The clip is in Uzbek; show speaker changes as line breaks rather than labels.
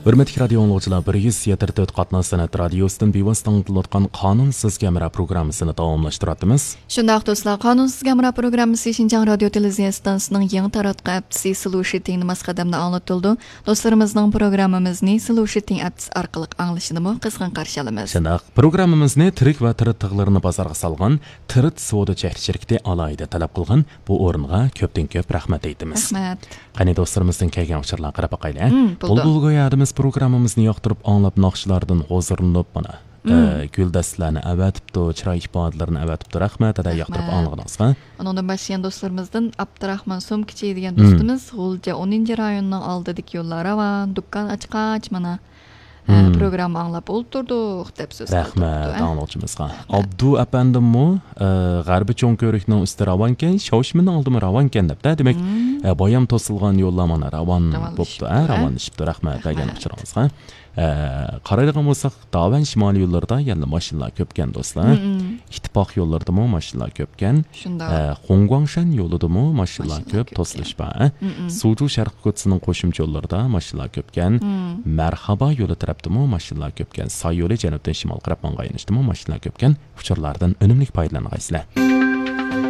Hürmetli radyo anlıqçılar, 107.4 Qatnaz Sanat Radyosu'dan bevosita anglatilayotgan Qonunsiz Gamra programmasini davomlashtiryapmiz.
Shundaq do'stlar, Qonunsiz Gamra programmasi Shinjang radio televiziya stansiyaning yangi taratgan aptisi Solution masqadamda anglatildi. Do'stlarimizning programmamizni Solution aptisi orqali anglashini qizg'in qarshi olamiz.
Shundaq, programmamizni tirik va tirik tig'larni bozorga solgan Tirit savdo shirkati alohida talab qilgan bu o'ringa ko'pdan ko'p rahmat aytamiz.
Rahmat.
Qani do'stlarimizning kelgan uchurlarga qarab boqaylik. Bulg'oyadimiz programmamizni yoqtirib anglab naqshlardan hozirlanib mana guldastlarni avatibdi, chiroy ifodalarini avatibdi. Rahmat, ada yoqtirib angladingizmi?
Ondan başlayan dostlarımızdan Abdurrahman Somkichi degan do'stimiz G'ulja 10 rayonning oldidagi yo'llar ravan, dukkan ochqach mana program anglab o'ltirdik deb so'z qildi.
Rahmat anglag'chimizga. Abdu apandimmi g'arbiy cho'nko'rikning usti ravankan, shoshmini oldimi ravankan debdi. Demak, boyam to'silgan yo'llar mana ravan bo'pti, ravanlashibdi. Rahmat degan uchramizga. Qaraydigan bo'lsak, Davan shimoliy yo'llarida yana mashinalar ko'pkan do'stlar. İttifoq yo'llaridami mashinalar ko'pkan. Xongguangshan yo'lidami mashinalar ko'p, to'silish bor. Suju sharq ko'chasining qo'shimcha yo'llarida mashinalar ko'pkan. Marhaba yo'li tarafdami mashinalar ko'pkan. Soy yo'li janubdan shimol qarab mang'aynishdimi mashinalar ko'pkan. Uchurlardan unumli foydalanasizlar.